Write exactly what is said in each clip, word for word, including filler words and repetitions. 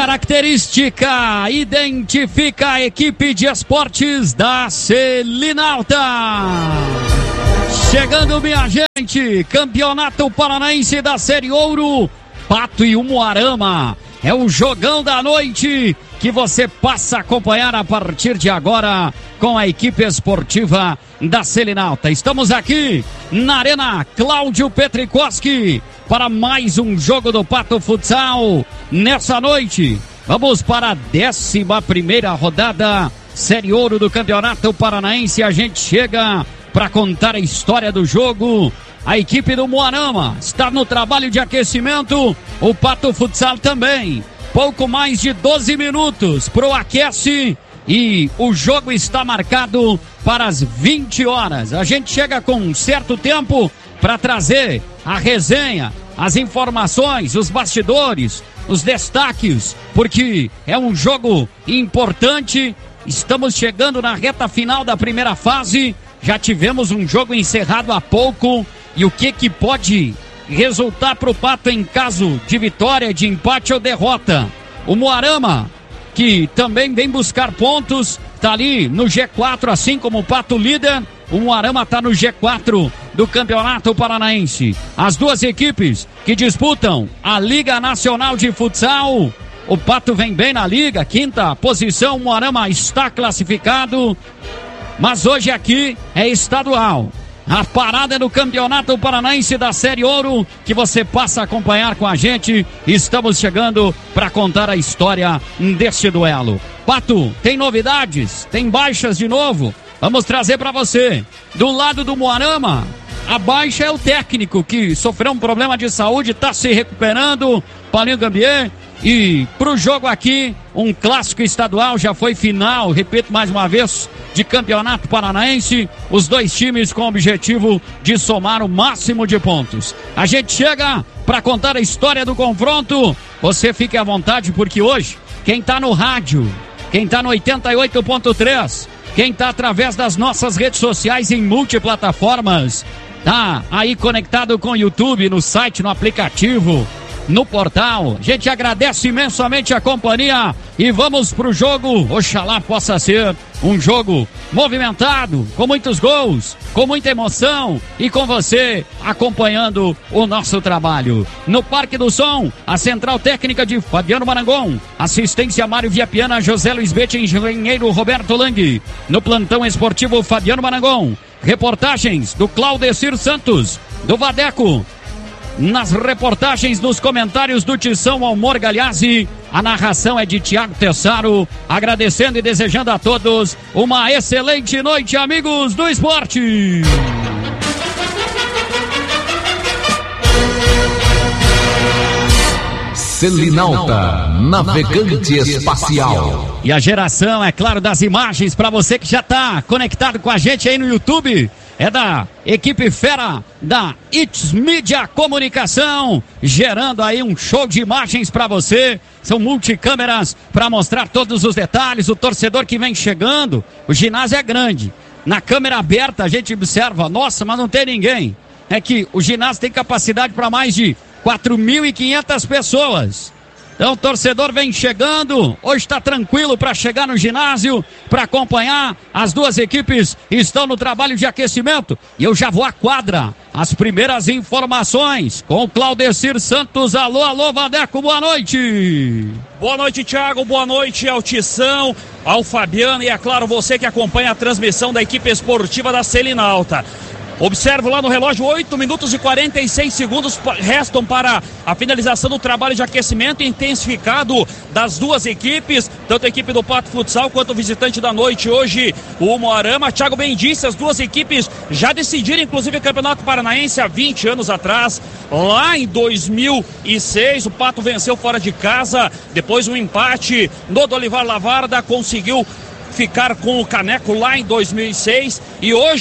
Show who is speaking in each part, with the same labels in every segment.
Speaker 1: característica identifica a equipe de esportes da Selinalta. Chegando, minha gente, Campeonato Paranaense da Série Ouro, Pato e Umuarama. É o jogão da noite que você passa a acompanhar a partir de agora com a equipe esportiva da Selinalta. Estamos aqui na Arena Cláudio Petrikoski para mais um jogo do Pato Futsal nessa noite. Vamos para a décima primeira rodada Série Ouro do Campeonato Paranaense. A gente chega para contar a história do jogo. A equipe do Umuarama está no trabalho de aquecimento, o Pato Futsal também. Pouco mais de doze minutos pro aquece e o jogo está marcado para as vinte horas. A gente chega com um certo tempo para trazer a resenha, as informações, os bastidores, os destaques, porque é um jogo importante. Estamos chegando na reta final da primeira fase. Já tivemos um jogo encerrado há pouco. E o que que pode resultar para o Pato em caso de vitória, de empate ou derrota? O Umuarama, que também vem buscar pontos, está ali no G quatro, assim como o Pato líder. O Umuarama está no G quatro do Campeonato Paranaense. As duas equipes que disputam a Liga Nacional de Futsal. O Pato vem bem na liga, quinta posição. O Umuarama está classificado, mas hoje aqui é estadual. A parada é no Campeonato Paranaense da Série Ouro, que você passa a acompanhar com a gente. Estamos chegando para contar a história deste duelo. Pato, tem novidades? Tem baixas de novo? Vamos trazer para você. Do lado do Umuarama, a baixa é o técnico, que sofreu um problema de saúde, está se recuperando, Paulinho Gambier. E pro jogo aqui, um clássico estadual, já foi final, repito mais uma vez, de Campeonato Paranaense, os dois times com o objetivo de somar o máximo de pontos. A gente chega para contar a história do confronto. Você fique à vontade, porque hoje, quem tá no rádio, quem tá no oitenta e oito ponto três, quem tá através das nossas redes sociais em multiplataformas, tá aí conectado com o YouTube, no site, no aplicativo, no portal. A gente agradece imensamente a companhia e vamos pro jogo. Oxalá possa ser um jogo movimentado, com muitos gols, com muita emoção e com você acompanhando o nosso trabalho. No Parque do Som, a central técnica de Fabiano Marangon, assistência Mário Viapiana, José Luiz Bete, engenheiro Roberto Lang. No plantão esportivo Fabiano Marangon, reportagens do Claudecir Santos, do Vadeco. Nas reportagens, nos comentários do Tição Almor Galhazzi, a narração é de Tiago Tessaro, agradecendo e desejando a todos uma excelente noite, amigos do esporte.
Speaker 2: Selinalta, navegante espacial.
Speaker 1: E a geração, é claro, das imagens para você que já está conectado com a gente aí no YouTube. É da equipe fera da It's Media Comunicação, gerando aí um show de imagens para você. São multicâmeras para mostrar todos os detalhes. O torcedor que vem chegando, o ginásio é grande. Na câmera aberta a gente observa, nossa, mas não tem ninguém. É que o ginásio tem capacidade para mais de quatro mil e quinhentas pessoas. Então o torcedor vem chegando, hoje está tranquilo para chegar no ginásio, para acompanhar. As duas equipes estão no trabalho de aquecimento e eu já vou à quadra. As primeiras informações com o Claudecir Santos. Alô, alô, Vadeco, boa noite.
Speaker 3: Boa noite, Thiago, boa noite ao Tição, ao Fabiano e é claro, você que acompanha a transmissão da equipe esportiva da Selinalta. Observo lá no relógio, oito minutos e quarenta e seis segundos restam para a finalização do trabalho de aquecimento intensificado das duas equipes, tanto a equipe do Pato Futsal quanto o visitante da noite hoje, o Umuarama. Thiago bem disse, as duas equipes já decidiram inclusive o Campeonato Paranaense há vinte anos atrás, lá em dois mil e seis, o Pato venceu fora de casa, depois um empate no Dolivar Lavarda, conseguiu ficar com o caneco lá em dois mil e seis e hoje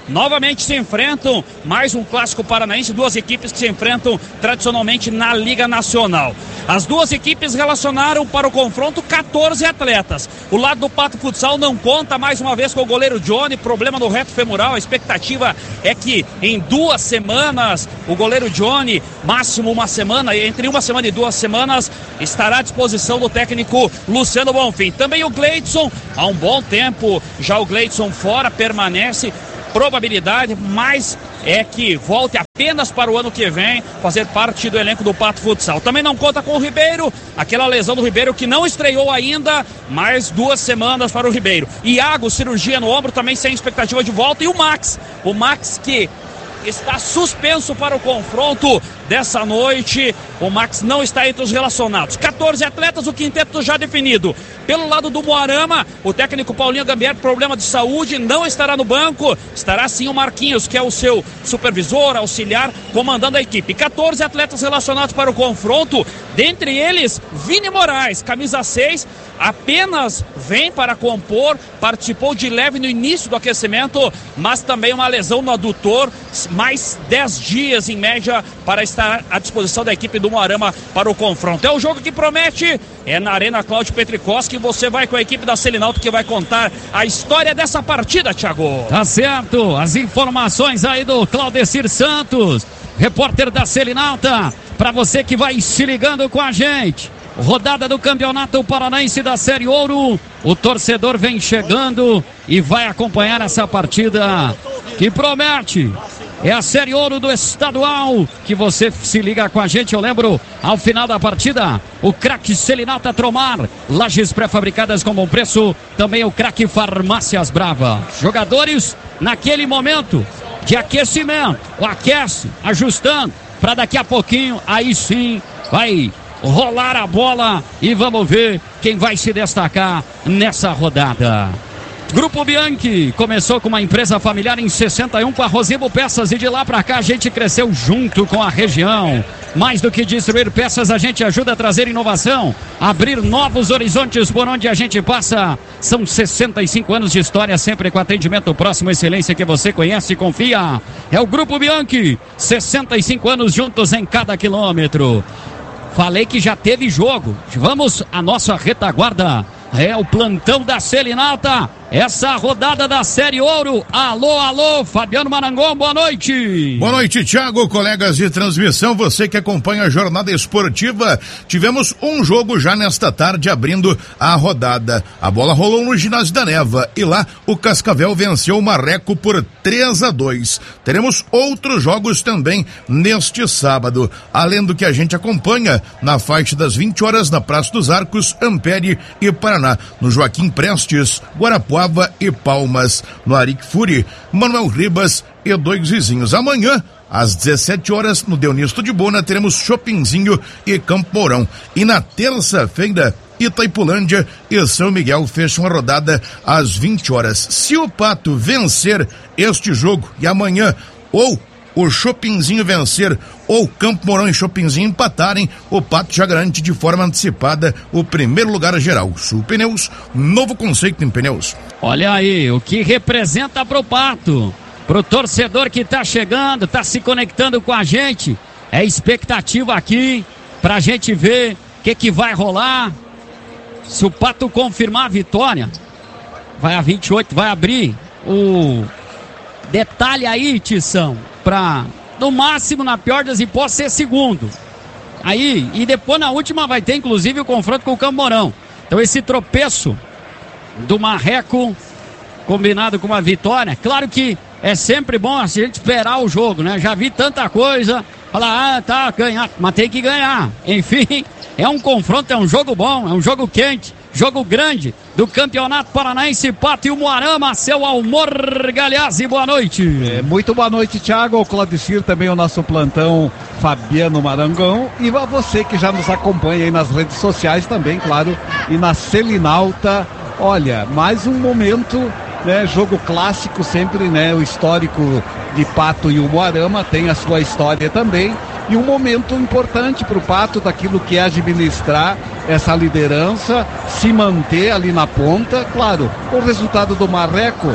Speaker 3: novamente se enfrentam, mais um clássico paranaense, duas equipes que se enfrentam tradicionalmente na Liga Nacional. As duas equipes relacionaram para o confronto quatorze atletas. O lado do Pato Futsal não conta mais uma vez com o goleiro Johnny, problema no reto femoral. A expectativa é que em duas semanas o goleiro Johnny, máximo uma semana, entre uma semana e duas semanas, estará à disposição do técnico Luciano Bonfim. Também o Gleidson, há um bom tempo já o Gleidson fora, permanece. Probabilidade, mas é que volte apenas para o ano que vem fazer parte do elenco do Pato Futsal. Também não conta com o Ribeiro, aquela lesão do Ribeiro que não estreou ainda, mais duas semanas para o Ribeiro. Iago, cirurgia no ombro, também sem expectativa de volta. E o Max, o Max que está suspenso para o confronto dessa noite. O Max não está entre os relacionados. quatorze atletas, o quinteto já definido. Pelo lado do Moarama, o técnico Paulinho Gambier, problema de saúde, não estará no banco. Estará sim o Marquinhos, que é o seu supervisor, auxiliar, comandando a equipe. quatorze atletas relacionados para o confronto. Dentre eles, Vini Moraes, camisa seis, apenas vem para compor, participou de leve no início do aquecimento, mas também uma lesão no adutor, mais dez dias em média para estar à disposição da equipe do Moarama para o confronto. É um jogo que promete, é na Arena Cláudio Petrikowski. Você vai com a equipe da Selinalta que vai contar a história dessa partida, Thiago.
Speaker 1: Tá certo, as informações aí do Claudecir Santos, repórter da Selinalta, para você que vai se ligando com a gente. Rodada do Campeonato Paranaense da Série Ouro. O torcedor vem chegando e vai acompanhar essa partida que promete. É a Série Ouro do Estadual, que você se liga com a gente. Eu lembro, ao final da partida, o craque Selinalta Tromar, lajes pré-fabricadas com bom preço. Também o craque Farmácias Brava. Jogadores naquele momento de aquecimento, o aquece, ajustando, para daqui a pouquinho, aí sim, vai rolar a bola e vamos ver quem vai se destacar nessa rodada. Grupo Bianchi começou com uma empresa familiar em sessenta e um com a Rosimbo Peças, e de lá para cá a gente cresceu junto com a região. Mais do que distribuir peças, a gente ajuda a trazer inovação, abrir novos horizontes por onde a gente passa. São sessenta e cinco anos de história, sempre com atendimento próximo, excelência que você conhece e confia. É o Grupo Bianchi, sessenta e cinco anos juntos em cada quilômetro. Falei que já teve jogo. Vamos à nossa retaguarda. É o plantão da Selinalta. Essa rodada da Série Ouro. Alô, alô, Fabiano Marangon, boa noite.
Speaker 4: Boa noite, Thiago, colegas de transmissão, você que acompanha a jornada esportiva. Tivemos um jogo já nesta tarde abrindo a rodada. A bola rolou no ginásio da Neva e lá o Cascavel venceu o Marreco por três a dois. Teremos outros jogos também neste sábado, além do que a gente acompanha na faixa das vinte horas na Praça dos Arcos, Ampere e Paraná, no Joaquim Prestes, Guarapuava e Palmas, no Aric Furi, Manuel Ribas e dois vizinhos. Amanhã, às dezessete horas, no Deonisto de Bona, teremos Chopinzinho e Campo Mourão. E na terça-feira, Itaipulândia e São Miguel fecham a rodada às vinte horas. Se o Pato vencer este jogo e amanhã, ou o Chopinzinho vencer ou Campo Mourão e Chopinzinho empatarem, o Pato já garante de forma antecipada o primeiro lugar geral. Sul Pneus, novo conceito em pneus.
Speaker 1: Olha aí, o que representa pro Pato, pro torcedor que tá chegando, tá se conectando com a gente. É expectativa aqui pra gente ver o que que vai rolar. Se o Pato confirmar a vitória, vai a vinte e oito, vai abrir o detalhe aí, Tição, pra, no máximo, na pior das hipóteses, ser segundo. Aí, e depois na última vai ter, inclusive, o confronto com o Campo Mourão. Então esse tropeço do Marreco, combinado com uma vitória, claro que é sempre bom a gente esperar o jogo, né? Já vi tanta coisa, falar, ah, tá, ganhar, mas tem que ganhar. Enfim, é um confronto, é um jogo bom, é um jogo quente, jogo grande do Campeonato Paranaense. Pato e o Moarama, seu Almor Galeazzi, boa noite.
Speaker 5: É, muito boa noite, Thiago, o Claudicir, também o nosso plantão Fabiano Marangão, e a você que já nos acompanha aí nas redes sociais também, claro, e na Selinalta. Olha, mais um momento, né, jogo clássico sempre, né, o histórico de Pato e o Moarama tem a sua história também, e um momento importante para o Pato daquilo que é administrar essa liderança, se manter ali na ponta. Claro, o resultado do Marreco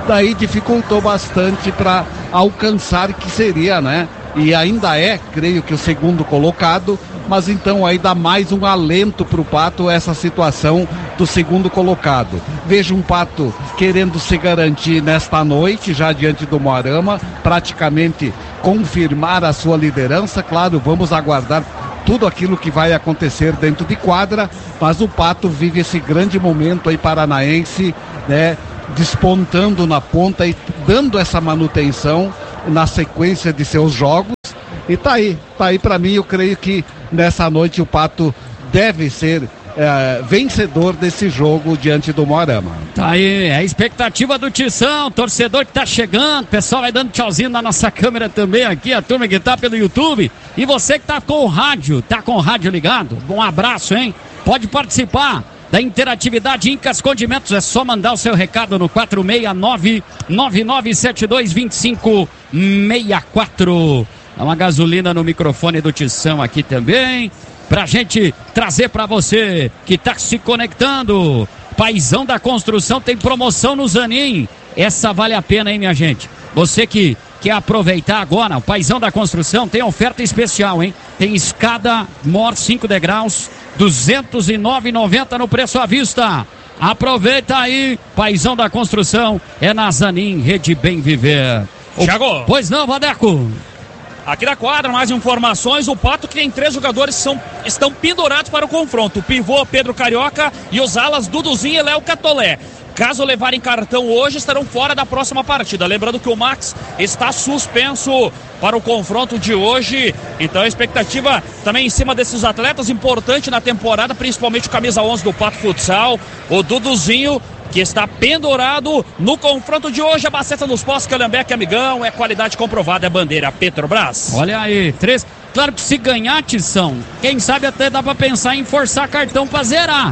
Speaker 5: daí dificultou bastante para alcançar que seria, né? E ainda é, creio que o segundo colocado, mas então aí dá mais um alento para o Pato essa situação do segundo colocado. Vejo um Pato querendo se garantir nesta noite, já diante do Moarama, praticamente confirmar a sua liderança. Claro, vamos aguardar tudo aquilo que vai acontecer dentro de quadra, mas o Pato vive esse grande momento aí paranaense, né, despontando na ponta e dando essa manutenção na sequência de seus jogos. E tá aí, tá aí para mim. Eu creio que nessa noite o Pato deve ser é, vencedor desse jogo diante do Moarama.
Speaker 1: Tá aí, é a expectativa do Tição, torcedor que tá chegando, o pessoal vai dando tchauzinho na nossa câmera também aqui, a turma que tá pelo YouTube, e você que tá com o rádio, tá com o rádio ligado, um abraço, hein? Pode participar da interatividade Incas Condimentos, é só mandar o seu recado no quatro seis nove, nove nove sete dois, dois cinco seis quatro. Dá uma gasolina no microfone do Tição aqui também, pra gente trazer pra você que tá se conectando. Paizão da Construção tem promoção no Zanin, essa vale a pena, hein, minha gente? Você que quer aproveitar agora, o Paizão da Construção tem oferta especial, hein? Tem escada mor cinco degraus, duzentos e nove reais e noventa centavos no preço à vista. Aproveita aí, Paizão da Construção, é na Zanin, Rede Bem Viver.
Speaker 3: Thiago.
Speaker 1: Pois não, Vadeco?
Speaker 3: Aqui da quadra, mais informações, o Pato que tem três jogadores que são, estão pendurados para o confronto, o pivô Pedro Carioca e os alas Duduzinho e Léo Catolé. Caso levarem cartão hoje, estarão fora da próxima partida. Lembrando que o Max está suspenso para o confronto de hoje. Então a expectativa também em cima desses atletas, importante na temporada, principalmente o camisa onze do Pato Futsal, o Duduzinho, que está pendurado no confronto de hoje. A Baceta nos Postos, Calhambeque, amigão, é qualidade comprovada, é bandeira Petrobras.
Speaker 1: Olha aí, três. Claro que se ganhar, Tição, quem sabe até dá pra pensar em forçar cartão pra zerar.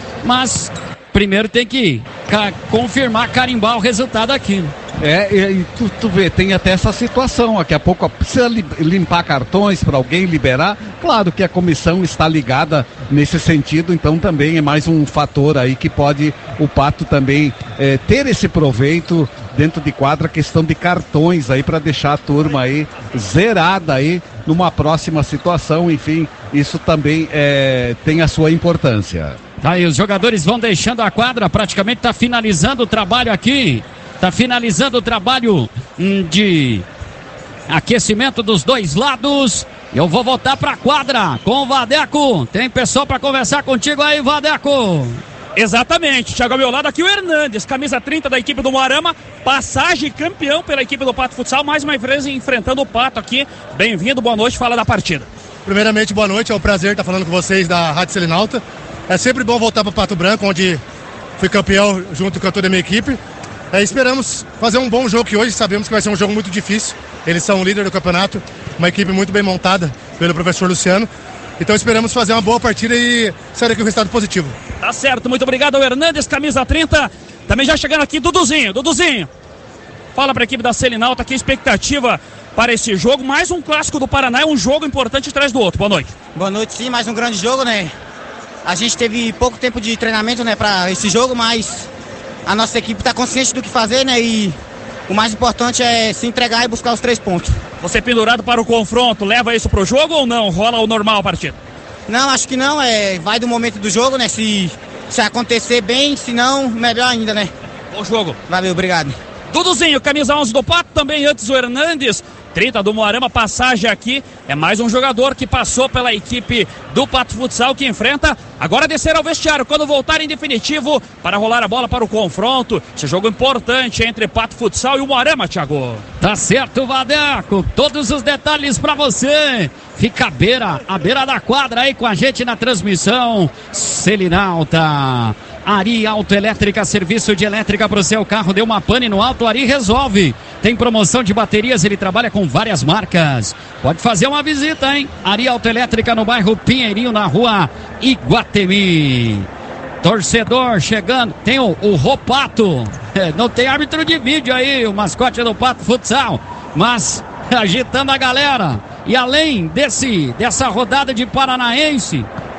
Speaker 1: Mas primeiro tem que ca- confirmar, carimbar o resultado aqui.
Speaker 5: É, e, e tu, tu vê, tem até essa situação, daqui a pouco precisa li, limpar cartões para alguém liberar. Claro que a comissão está ligada nesse sentido, então também é mais um fator aí que pode o Pato também é, ter esse proveito dentro de quadra, questão de cartões aí para deixar a turma aí zerada aí numa próxima situação. Enfim, isso também é, tem a sua importância.
Speaker 1: Tá aí, os jogadores vão deixando a quadra, praticamente tá finalizando o trabalho aqui. Tá finalizando o trabalho hum, de aquecimento dos dois lados. Eu vou voltar pra quadra com o Vadeco. Tem pessoal pra conversar contigo aí, Vadeco.
Speaker 3: Exatamente, Thiago, ao meu lado aqui o Hernandes, camisa trinta da equipe do Moarama, passagem campeão pela equipe do Pato Futsal, mais uma vez enfrentando o Pato aqui. Bem-vindo, boa noite, fala da partida.
Speaker 6: Primeiramente, boa noite, é um prazer estar falando com vocês da Rádio Selinalta. É sempre bom voltar para Pato Branco, onde fui campeão junto com toda a minha equipe. É, esperamos fazer um bom jogo aqui hoje, sabemos que vai ser um jogo muito difícil. Eles são o líder do campeonato, uma equipe muito bem montada pelo professor Luciano. Então esperamos fazer uma boa partida e sair aqui com um resultado positivo.
Speaker 3: Tá certo, muito obrigado ao Hernandes, camisa trinta. Também já chegando aqui, Duduzinho, Duduzinho. Fala para a equipe da Selinalta, que expectativa para esse jogo. Mais um clássico do Paraná, é um jogo importante atrás do outro. Boa noite.
Speaker 7: Boa noite, sim, mais um grande jogo, né? A gente teve pouco tempo de treinamento, né, para esse jogo, mas a nossa equipe está consciente do que fazer, né? E o mais importante é se entregar e buscar os três pontos.
Speaker 3: Você pendurado para o confronto, leva isso pro jogo ou não? Rola o normal a partida?
Speaker 7: Não, acho que não, é, vai do momento do jogo, né? Se, se acontecer bem, se não, melhor ainda, né?
Speaker 3: Bom jogo.
Speaker 7: Valeu, obrigado.
Speaker 3: Duduzinho, camisa onze do Pato, também antes o Hernandes, trinta do Moarama, passagem aqui, é mais um jogador que passou pela equipe do Pato Futsal, que enfrenta, agora descer ao vestiário, quando voltar em definitivo, para rolar a bola para o confronto, esse jogo importante entre Pato Futsal e o Moarama, Thiago.
Speaker 1: Tá certo, Vadeco, todos os detalhes para você, fica à beira, à beira da quadra aí com a gente na transmissão, Selinalta. Ari Autoelétrica, serviço de elétrica para o seu carro, deu uma pane no alto, Ari resolve. Tem promoção de baterias, ele trabalha com várias marcas. Pode fazer uma visita, hein? Ari Autoelétrica no bairro Pinheirinho, na rua Iguatemi. Torcedor chegando, tem o, o Ropato, é, não tem árbitro de vídeo aí, o mascote do Pato Futsal, mas agitando a galera. E além desse, dessa rodada de paranaense,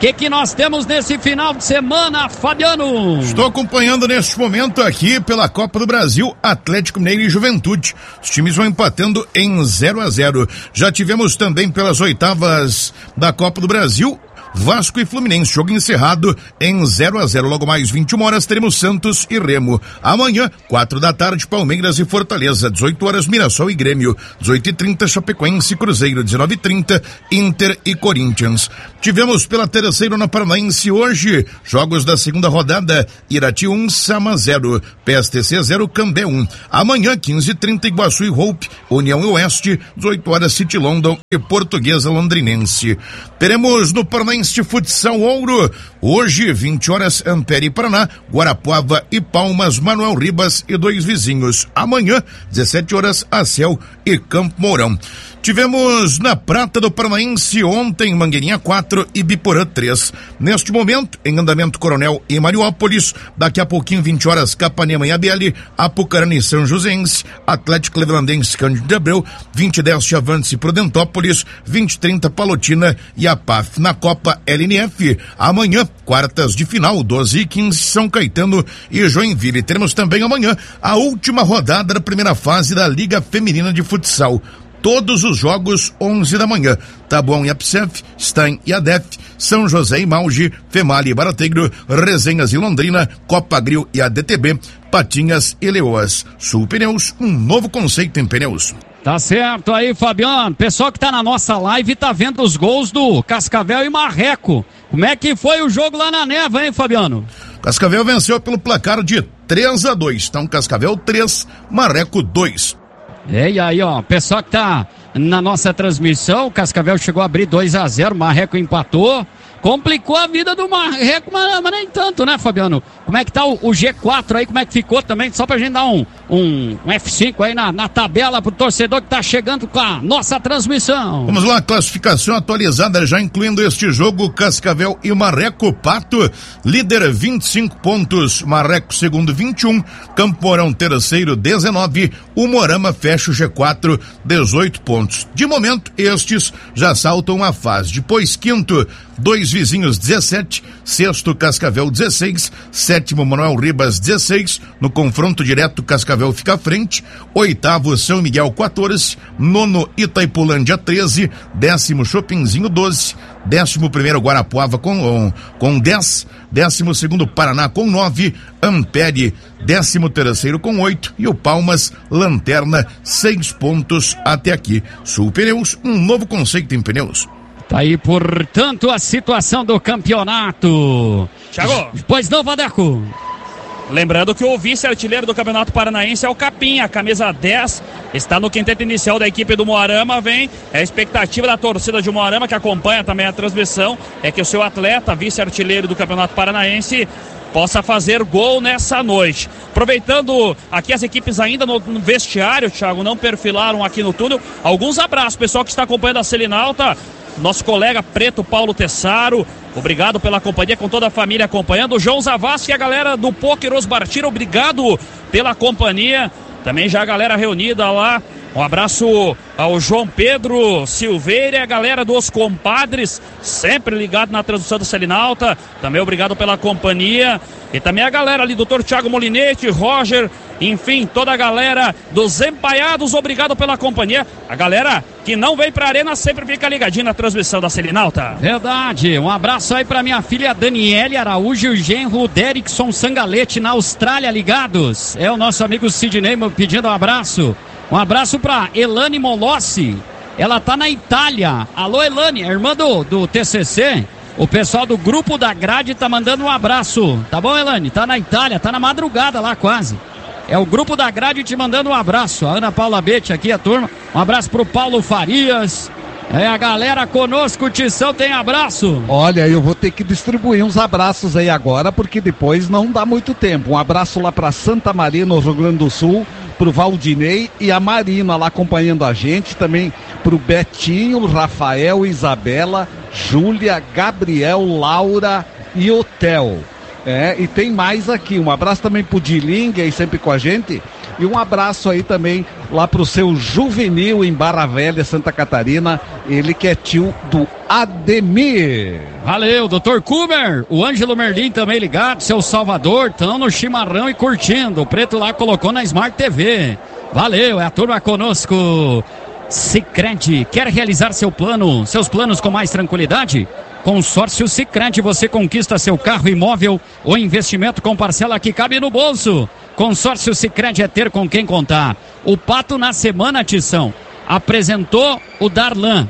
Speaker 1: que que nós temos nesse final de semana, Fabiano?
Speaker 4: Estou acompanhando neste momento aqui pela Copa do Brasil, Atlético Mineiro e Juventude. Os times vão empatando em zero a zero. Já tivemos também pelas oitavas da Copa do Brasil, Vasco e Fluminense, jogo encerrado em zero a zero. Logo mais vinte e uma horas teremos Santos e Remo. Amanhã, quatro da tarde, Palmeiras e Fortaleza. dezoito horas, Mirassol e Grêmio. dezoito e trinta, Chapecoense e Cruzeiro. dezenove e trinta, Inter e Corinthians. Tivemos pela terceira na Paranaense hoje, jogos da segunda rodada, Irati um, Sama zero, P S T C zero, Cambé um. Amanhã, quinze e trinta, Iguaçu e Hope, União e Oeste, dezoito horas, City London e Portuguesa Londrinense. Teremos no Paranaense Futsal Ouro, hoje, vinte horas, Ampere e Paraná, Guarapuava e Palmas, Manuel Ribas e dois vizinhos. Amanhã, dezessete horas, Acel e Campo Mourão. Tivemos na Prata do Paranaense ontem, Mangueirinha quatro e Biporã três. Neste momento, em andamento Coronel e Mariópolis, daqui a pouquinho, vinte horas, Capanema e Abelli, Apucarana e São Joséense, Atlético Clevelandense, Cândido de Abreu, vinte e dez, Chavantes e Prudentópolis, vinte e trinta, Palotina e a P A F. Na Copa L N F, amanhã, quartas de final, doze e quinze, São Caetano e Joinville. Teremos também amanhã a última rodada da primeira fase da Liga Feminina de Futsal. Todos os jogos, onze da manhã. Taboão e Apsef, Stein e Adef, São José e Maugi, Female e Barategro, Resenhas e Londrina, Copa Grill e A D T B, Patinhas e Leoas. Sul Pneus, um novo conceito em pneus.
Speaker 1: Tá certo aí, Fabiano. Pessoal que tá na nossa live tá vendo os gols do Cascavel e Marreco. Como é que foi o jogo lá na Neva, hein, Fabiano?
Speaker 4: Cascavel venceu pelo placar de três a dois. Então, Cascavel três, Marreco dois.
Speaker 1: É, e aí, ó, pessoal que tá na nossa transmissão, o Cascavel chegou a abrir dois a zero, o Marreco empatou, complicou a vida do Marreco, mas, mas nem tanto, né, Fabiano? Como é que tá o, o G quatro aí, como é que ficou também, só pra gente dar um, um, um F cinco aí na, na tabela pro torcedor que tá chegando com a nossa transmissão.
Speaker 4: Vamos lá, classificação atualizada, já incluindo este jogo, Cascavel e Marreco. Pato, líder vinte e cinco pontos, Marreco segundo vinte e um, Campo Mourão terceiro dezenove, o Moarama fecha o G quatro, dezoito pontos. De momento, estes já saltam a fase. Depois, quinto, dois vizinhos dezessete, sexto Cascavel dezesseis, sétimo Manuel Ribas dezesseis, no confronto direto Cascavel fica à frente, oitavo São Miguel quatorze, nono Itaipulândia treze, décimo Chopinzinho doze, décimo primeiro Guarapuava com, com dez, décimo segundo Paraná com nove, Ampere décimo terceiro com oito e o Palmas, lanterna, seis pontos até aqui. Sul Pneus, um novo conceito em pneus.
Speaker 1: Tá aí, portanto, a situação do campeonato.
Speaker 3: Thiago.
Speaker 1: Pois não, Vadeco.
Speaker 3: Lembrando que o vice-artilheiro do Campeonato Paranaense é o Capinha, camisa dez, está no quinteto inicial da equipe do Moarama. Vem, é a expectativa da torcida de Moarama, que acompanha também a transmissão, é que o seu atleta, vice-artilheiro do Campeonato Paranaense, possa fazer gol nessa noite. Aproveitando aqui as equipes ainda no, no vestiário, Thiago, não perfilaram aqui no túnel. Alguns abraços, pessoal que está acompanhando a Selinalta. Nosso colega Preto Paulo Tessaro, obrigado pela companhia, com toda a família acompanhando. O João Zavascki e a galera do Poker Osbartira, obrigado pela companhia. Também já a galera reunida lá. Um abraço ao João Pedro Silveira e a galera dos compadres, sempre ligado na transmissão da Selinalta. Também obrigado pela companhia. E também a galera ali, doutor Thiago Molinete, Roger, enfim, toda a galera dos Empaiados, obrigado pela companhia. A galera que não vem pra arena sempre fica ligadinho na transmissão da Selinalta.
Speaker 1: Verdade, um abraço aí pra minha filha Daniele Araújo e o genro Derrickson Sangalete na Austrália, ligados. É o nosso amigo Sidney pedindo um abraço. Um abraço pra Elane Molossi, ela tá na Itália. Alô, Elane, irmã do, do T C C. O pessoal do grupo da grade tá mandando um abraço. Tá bom, Elane? Tá na Itália, tá na madrugada lá quase. É o grupo da grade te mandando um abraço. A Ana Paula Bete aqui, a turma. Um abraço pro Paulo Farias. É, a galera conosco, o Tição tem abraço.
Speaker 5: Olha, eu vou ter que distribuir uns abraços aí agora, porque depois não dá muito tempo. Um abraço lá pra Santa Maria, no Rio Grande do Sul, pro Valdinei e a Marina lá acompanhando a gente. Também pro Betinho, Rafael, Isabela, Júlia, Gabriel, Laura e Otel. É, e tem mais aqui. Um abraço também pro Diling, aí sempre com a gente. E um abraço aí também lá pro seu Juvenil em Barra Velha, Santa Catarina, ele que é tio do Ademir.
Speaker 1: Valeu, doutor Kuber, o Ângelo Merlin também ligado, seu Salvador, estão no chimarrão e curtindo. O Preto lá colocou na Smart T V. Valeu, é a turma conosco. Sicredi, quer realizar seu plano, seus planos com mais tranquilidade? Consórcio Sicredi, você conquista seu carro, imóvel ou investimento com parcela que cabe no bolso. Consórcio Sicredi é ter com quem contar. O Pato na semana, Tição, apresentou o Darlan.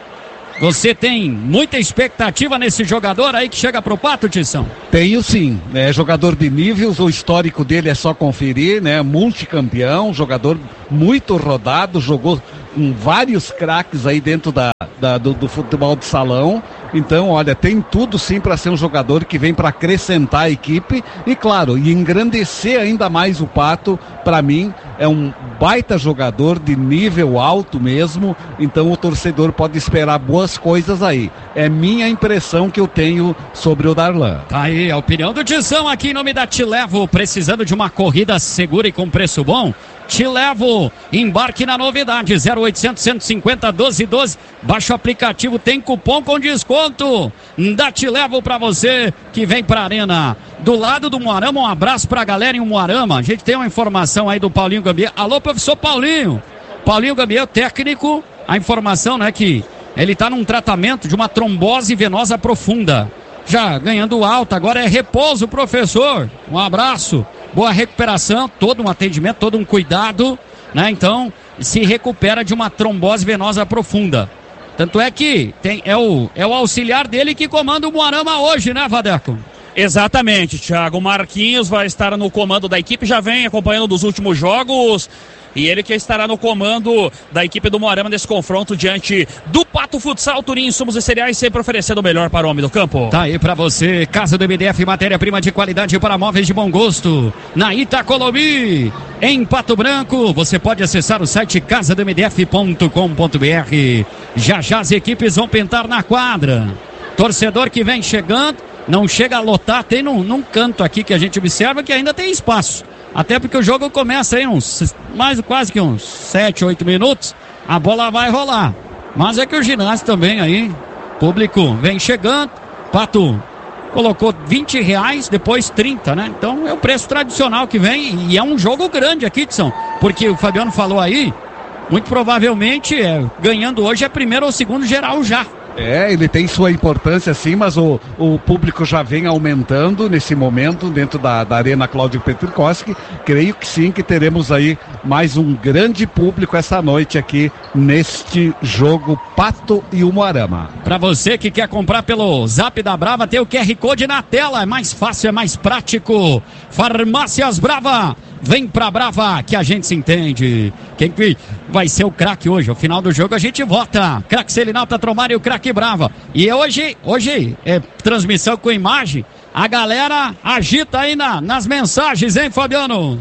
Speaker 1: Você tem muita expectativa nesse jogador aí que chega pro Pato, Tição?
Speaker 5: Tenho sim, é jogador de níveis, o histórico dele é só conferir, né? Multicampeão, jogador muito rodado, jogou com vários craques aí dentro da, da do, do futebol de salão. Então, olha, tem tudo sim para ser um jogador que vem para acrescentar a equipe e, claro, e engrandecer ainda mais o Pato. Para mim, é um baita jogador de nível alto mesmo. Então, o torcedor pode esperar boas coisas aí. É minha impressão que eu tenho sobre o Darlan.
Speaker 1: Tá aí a opinião do Tição aqui em nome da Te Levo. Precisando de uma corrida segura e com preço bom? Te Levo, embarque na novidade, zero oitocentos, cento e cinquenta, doze doze, baixa o aplicativo, tem cupom com desconto, da Te Levo pra você que vem pra Arena, do lado do Moarama. Um abraço pra galera em Moarama. A gente tem uma informação aí do Paulinho Gambier. Alô, professor Paulinho, Paulinho Gambier, técnico, a informação, né, que ele tá num tratamento de uma trombose venosa profunda, já ganhando alta, agora é repouso, professor, um abraço. Boa recuperação, todo um atendimento, todo um cuidado, né? Então, se recupera de uma trombose venosa profunda. Tanto é que tem, é, o, é o auxiliar dele que comanda o Moarama hoje, né, Vadeco?
Speaker 3: Exatamente, Thiago. Marquinhos vai estar no comando da equipe, já vem acompanhando dos últimos jogos. E ele que estará no comando da equipe do Moarama nesse confronto diante do Pato Futsal. Turim, insumos e cereais, sempre oferecendo o melhor para o homem do campo.
Speaker 1: Tá aí pra você, Casa do M D F, matéria-prima de qualidade para móveis de bom gosto. Na Itacolomi, em Pato Branco, você pode acessar o site casa do m d f ponto com ponto b r. Já já as equipes vão pintar na quadra. Torcedor que vem chegando, não chega a lotar, tem num, num canto aqui que a gente observa que ainda tem espaço. Até porque o jogo começa aí uns, mais quase que uns sete, oito minutos, a bola vai rolar. Mas é que o ginásio também aí, público vem chegando, Pato colocou vinte reais, depois trinta, né? Então é o preço tradicional que vem e é um jogo grande aqui, Tição, porque o Fabiano falou aí, muito provavelmente é, ganhando hoje é primeiro ou segundo geral já.
Speaker 5: É, ele tem sua importância sim, mas o, o público já vem aumentando nesse momento dentro da, da Arena Cláudio Petrikowski. Creio que sim, que teremos aí mais um grande público essa noite aqui neste jogo Pato e o Moarama.
Speaker 1: Para você que quer comprar pelo Zap da Brava, tem o Q R Code na tela, é mais fácil, é mais prático. Farmácias Brava, vem pra Brava que a gente se entende. Quem que vai ser o craque hoje? Ao final do jogo a gente vota. Craque Selinalta, Tromar e o craque Brava. E hoje, hoje é transmissão com imagem. A galera agita aí na, nas mensagens, hein, Fabiano?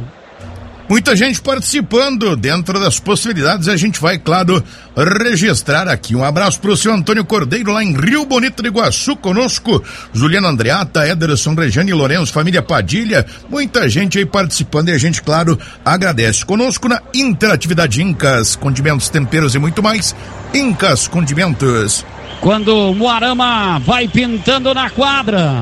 Speaker 4: Muita gente participando dentro das possibilidades. A gente vai, claro, registrar aqui. Um abraço pro seu Antônio Cordeiro lá em Rio Bonito do Iguaçu conosco. Juliana Andreata, Ederson Rejane, Lourenço, família Padilha. Muita gente aí participando e a gente, claro, agradece. Conosco na interatividade Incas, condimentos, temperos e muito mais. Incas Condimentos.
Speaker 1: Quando o Moarama vai pintando na quadra.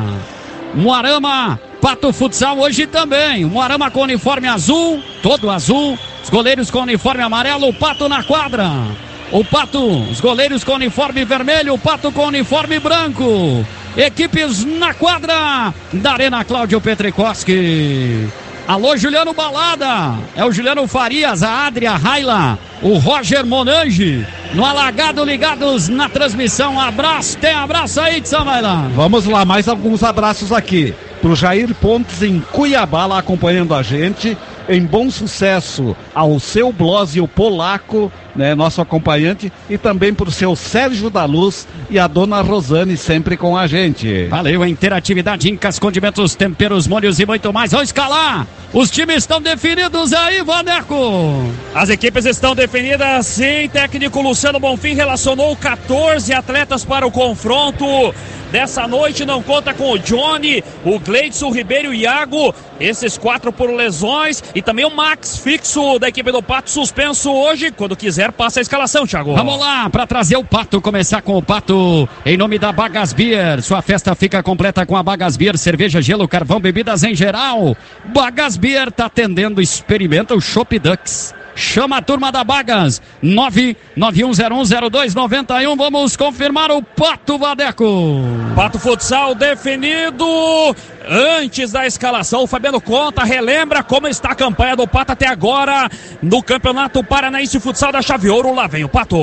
Speaker 1: Moarama, Pato Futsal hoje também. O Moarama com uniforme azul, todo azul. Os goleiros com uniforme amarelo, o Pato na quadra. O Pato, os goleiros com uniforme vermelho, o Pato com uniforme branco. Equipes na quadra da Arena Cláudio Petrikowski. Alô, Juliano Balada. É o Juliano Farias, a Adria Raila, o Roger Monange. No Alagado, ligados na transmissão. Abraço, tem abraço aí de Samailã.
Speaker 5: Vamos lá, mais alguns abraços aqui. Pro Jair Pontes em Cuiabá, lá acompanhando a gente. Em Bom Sucesso, ao seu Blósio Polaco, né, nosso acompanhante, e também pro seu Sérgio da Luz e a dona Rosane sempre com a gente.
Speaker 1: Valeu, interatividade, Incas, condimentos, temperos, molhos e muito mais. Vamos escalar. Os times estão definidos aí, Vaneco.
Speaker 3: As equipes estão definidas, sim. Técnico Luciano Bonfim relacionou quatorze atletas para o confronto. dessa noite. Não conta com o Johnny, o Gleidson, o Ribeiro e o Iago. Esses quatro por lesões. E também o Max, fixo da equipe do Pato, suspenso hoje. Quando quiser, passa a escalação, Thiago.
Speaker 1: Vamos lá, para trazer o Pato, começar com o Pato, em nome da Bagas Beer. Sua festa fica completa com a Bagas Beer, cerveja, gelo, carvão, bebidas em geral. Bagas Beer tá atendendo, experimenta o Chopp Ducks. Chama a turma da Bagas, nove nove um zero um zero dois nove um. Vamos confirmar o Pato, Vadeco.
Speaker 3: Pato Futsal definido. Antes da escalação, o Fabiano conta, relembra como está a campanha do Pato até agora no Campeonato Paranaense Futsal da Chave Ouro. Lá vem o Pato.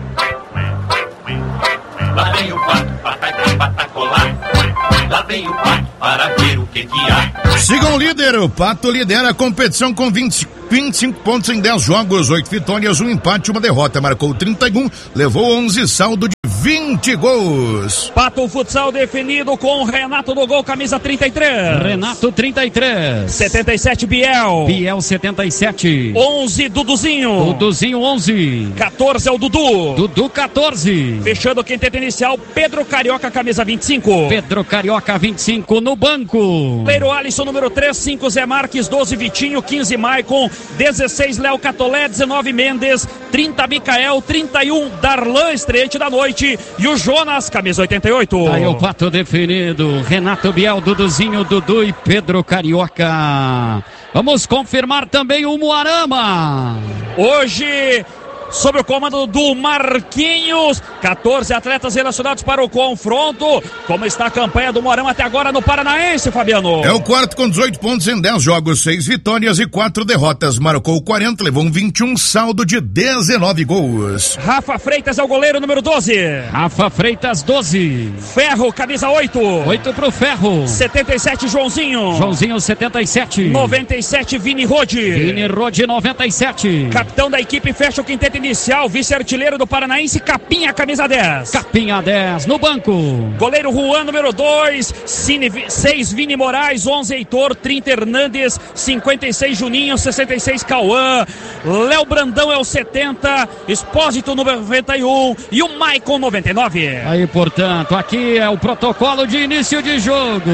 Speaker 8: Lá vem o Pato, patacá, patacolar. Lá vem o Pato para ver o que que há.
Speaker 4: Sigam o líder, o Pato lidera a competição com vinte, vinte e cinco pontos em dez jogos, oito vitórias, um empate, uma derrota. Marcou trinta e um, levou onze, saldo de vinte gols.
Speaker 3: Pato Futsal definido com Renato do gol, camisa trinta e três.
Speaker 1: Renato trinta e três.
Speaker 3: setenta e sete Biel.
Speaker 1: Biel setenta e sete.
Speaker 3: onze Duduzinho.
Speaker 1: Duduzinho onze.
Speaker 3: quatorze é o Dudu.
Speaker 1: Dudu quatorze.
Speaker 3: Fechando o quinteto inicial, Pedro Carioca, camisa vinte e cinco.
Speaker 1: Pedro Carioca vinte e cinco no banco.
Speaker 3: Leiro Alisson, número três, cinco Zé Marques, doze Vitinho, quinze Maicon, dezesseis Léo Catolé, dezenove Mendes, trinta Micael, trinta e um Darlan, estreante da noite, e o Jonas, camisa oitenta e oito.
Speaker 1: Aí o Pato definido, Renato Biel, Duduzinho, Dudu e Pedro Carioca. Vamos confirmar também o Moarama.
Speaker 3: Hoje, sob o comando do Marquinhos, quatorze atletas relacionados para o confronto. Como está a campanha do Moarama até agora no Paranaense, Fabiano?
Speaker 4: É o quarto com dezoito pontos em dez jogos, seis vitórias e quatro derrotas. Marcou quarenta, levou um vinte e um, saldo de dezenove gols.
Speaker 3: Rafa Freitas é o goleiro, número doze.
Speaker 1: Rafa Freitas, doze.
Speaker 3: Ferro, camisa oito.
Speaker 1: oito pro Ferro.
Speaker 3: setenta e sete Joãozinho.
Speaker 1: Joãozinho, setenta e sete.
Speaker 3: noventa e sete Vini Rode.
Speaker 1: Vini Rode, noventa e sete.
Speaker 3: Capitão da equipe, fecha o quinteto inicial, vice-artilheiro do Paranaense, Capinha, camisa dez.
Speaker 1: Capinha dez, no banco.
Speaker 3: Goleiro Juan, número dois, seis Vini Moraes, onze Heitor, trinta Hernandes, cinquenta e seis Juninho, sessenta e seis Cauã, Léo Brandão é o setenta, Expósito noventa e um e o Maicon noventa e nove.
Speaker 1: Aí, portanto, aqui é o protocolo de início de jogo.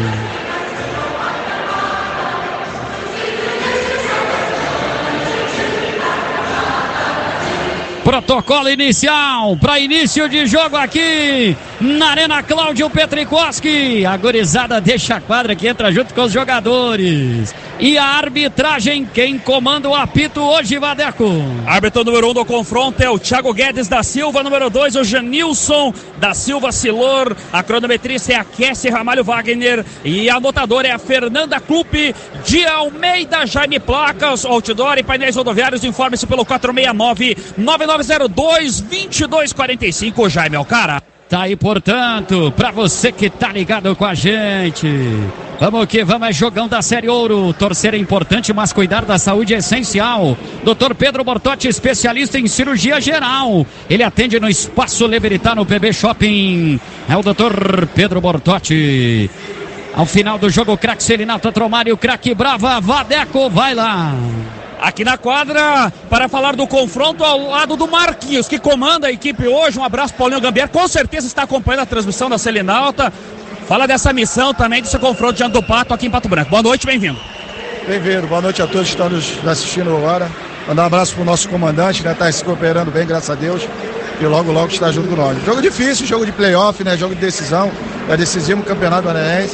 Speaker 1: Protocolo inicial para início de jogo aqui na Arena Cláudio Petrikoski. A gurizada deixa a quadra que entra junto com os jogadores. E a arbitragem, quem comanda o apito hoje, Vadeco?
Speaker 3: Árbitro número um do confronto é o Thiago Guedes da Silva, número dois o Janilson da Silva Silor. A cronometrista é a Kessie Ramalho Wagner e a anotadora é a Fernanda Klupe de Almeida. Jaime Placas, outdoor e painéis rodoviários, informe-se pelo quatro seis nove, nove nove zero dois, dois dois quatro cinco. Jaime Alcara.
Speaker 1: Tá aí, portanto, pra você que tá ligado com a gente. Vamos que vamos, é jogão da Série Ouro. Torcer é importante, mas cuidar da saúde é essencial. doutor Pedro Bortotti, especialista em cirurgia geral. Ele atende no Espaço Leveritá, no P B Shopping. É o doutor Pedro Bortotti. Ao final do jogo, o craque Celinato Tromário, o craque Brava, Vadeco, vai lá.
Speaker 3: Aqui na quadra, para falar do confronto ao lado do Marquinhos, que comanda a equipe hoje. Um abraço, Paulinho Gambier, com certeza está acompanhando a transmissão da Selinalta. Fala dessa missão também, desse confronto diante do Pato aqui em Pato Branco. Boa noite, bem-vindo.
Speaker 9: Bem-vindo, boa noite a todos que estão nos assistindo agora. Mandar um abraço pro nosso comandante, né? Tá se cooperando bem, graças a Deus. E logo, logo está junto com nós. Jogo difícil, jogo de playoff, né? Jogo de decisão. É decisivo o Campeonato Paranaense.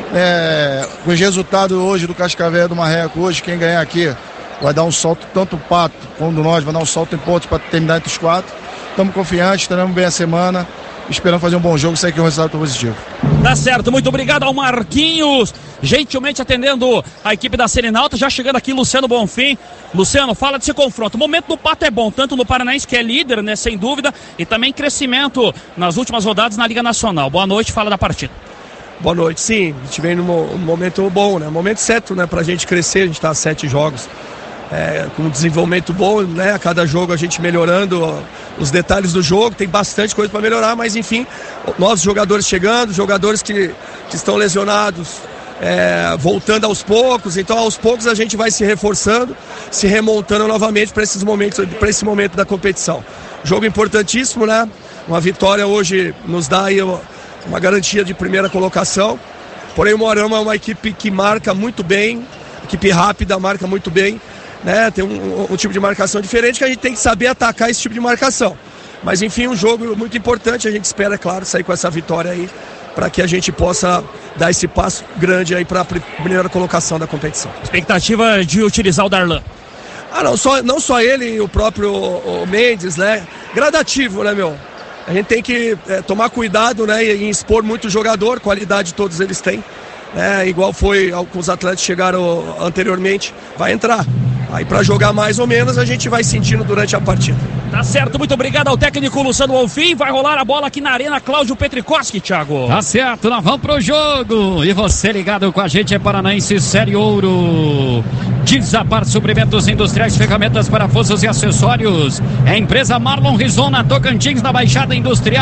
Speaker 9: É, com os resultados hoje do Cascavel e do Marreco, hoje, quem ganhar aqui vai dar um salto, tanto o Pato como nós, vai dar um salto em pontos para terminar entre os quatro. Estamos confiantes, teremos bem a semana, esperando fazer um bom jogo e sair com um resultado positivo.
Speaker 3: Tá certo, muito obrigado ao Marquinhos, gentilmente atendendo a equipe da Selinalta. Já chegando aqui, Luciano Bonfim. Luciano, fala desse confronto. O momento do Pato é bom, tanto no Paranaense, que é líder, né, sem dúvida, e também crescimento nas últimas rodadas na Liga Nacional. Boa noite, fala da partida.
Speaker 10: Boa noite, sim, a gente vem num momento bom, né, momento certo, né, pra gente crescer. A gente tá a sete jogos. É, com um desenvolvimento bom, né? A cada jogo a gente melhorando ó, os detalhes do jogo, tem bastante coisa para melhorar, mas enfim, novos jogadores chegando, jogadores que, que estão lesionados é, voltando aos poucos, então aos poucos a gente vai se reforçando, se remontando novamente para esses momentos, para esse momento da competição. Jogo importantíssimo, né? Uma vitória hoje nos dá aí uma garantia de primeira colocação. Porém o Moarama é uma equipe que marca muito bem, equipe rápida, marca muito bem, né? Tem um, um tipo de marcação diferente que a gente tem que saber atacar esse tipo de marcação. Mas enfim, um jogo muito importante, a gente espera, é claro, sair com essa vitória aí, para que a gente possa dar esse passo grande aí para a primeira colocação da competição.
Speaker 3: Expectativa de utilizar o Darlan?
Speaker 10: Ah, não só, não só ele, o próprio o Mendes, né? Gradativo, né, meu? A gente tem que é, tomar cuidado, né, em expor muito jogador, qualidade todos eles têm, né? Igual foi com os atletas que chegaram anteriormente, vai entrar. Aí para jogar mais ou menos a gente vai sentindo durante a partida.
Speaker 3: Tá certo, muito obrigado ao técnico Luciano Bonfim. Vai rolar a bola aqui na Arena Cláudio Petrikoski, Thiago.
Speaker 1: Tá certo, nós vamos pro jogo. E você ligado com a gente é Paranaense Série Ouro. Desapar Suprimentos Industriais, ferramentas, parafusos e acessórios. É a empresa Marlon Rizon na Tocantins, na Baixada Industrial.